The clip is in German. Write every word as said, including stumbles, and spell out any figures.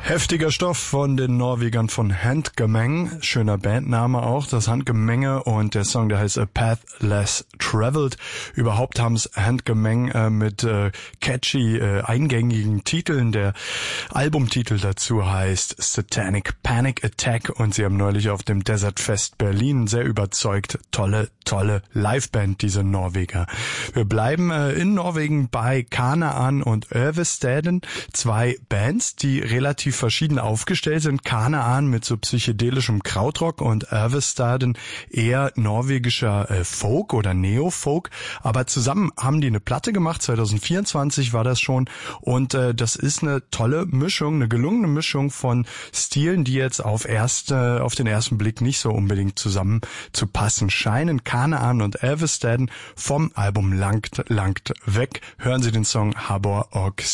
Heftiger Stoff von den Norwegern von Handgemeng. Schöner Bandname auch, das Handgemenge, und der Song, der heißt A Path Less Traveled. Überhaupt haben's Handgemeng äh, mit äh, catchy, äh, eingängigen Titeln. Der Albumtitel dazu heißt Satanic Panic Attack, und sie haben neulich auf dem Desert Fest Berlin sehr überzeugt. Tolle, tolle Liveband, diese Norweger. Wir bleiben äh, in Norwegen bei Kanaan und Övestaden. Zwei Bands, die relativ verschieden aufgestellt sind. Kanaan mit so psychedelischem Krautrock und Övestaden eher norwegischer äh, Folk oder Neo-Folk. Aber zusammen haben die eine Platte gemacht, zwanzig vierundzwanzig war das schon. Und äh, das ist eine tolle Mischung, eine gelungene Mischung von Stilen, die jetzt auf, erst, äh, auf den ersten Blick nicht so unbedingt zusammen zu passen scheinen. Kanaan und Övestaden vom Album Langt, Langt weg. Hören Sie den Song Habor og